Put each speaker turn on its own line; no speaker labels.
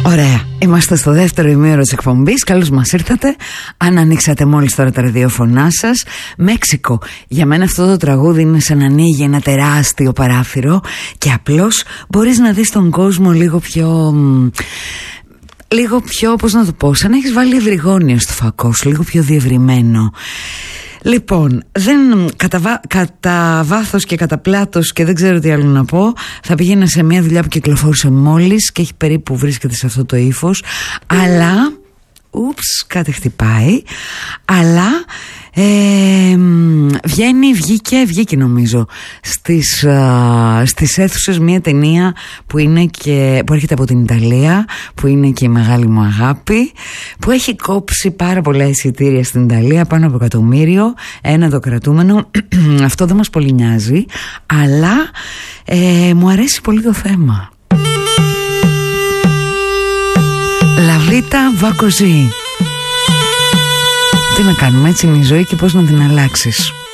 Ωραία, είμαστε στο δεύτερο ημίωρο της εκπομπής. Καλώς μας ήρθατε. Αν ανοίξατε μόλις τώρα τα ραδιόφωνά σας. Μέξικο. Για μένα αυτό το τραγούδι είναι σαν να ανοίγει ένα τεράστιο παράθυρο και απλώς μπορείς να δεις τον κόσμο λίγο πιο, πώς να το πω, σαν να έχεις βάλει ευρυγόνιο στο φακό σου, λίγο πιο διευρυμένο. Λοιπόν, κατά βάθος και κατά πλάτος και δεν ξέρω τι άλλο να πω, θα πήγαινα σε μια δουλειά που κυκλοφόρησε μόλις και έχει περίπου βρίσκεται σε αυτό το ύφος, αλλά κάτι χτυπάει, αλλά βγήκε νομίζω στις αίθουσες μια ταινία που έρχεται από την Ιταλία, που είναι και η μεγάλη μου αγάπη, που έχει κόψει πάρα πολλά εισιτήρια στην Ιταλία, πάνω από 1.000.000, ένα το κρατούμενο. Αυτό δεν μας πολύ νοιάζει, αλλά μου αρέσει πολύ το θέμα. La vita va così. Τι να κάνουμε, έτσι είναι η ζωή και πώς να την αλλάξεις.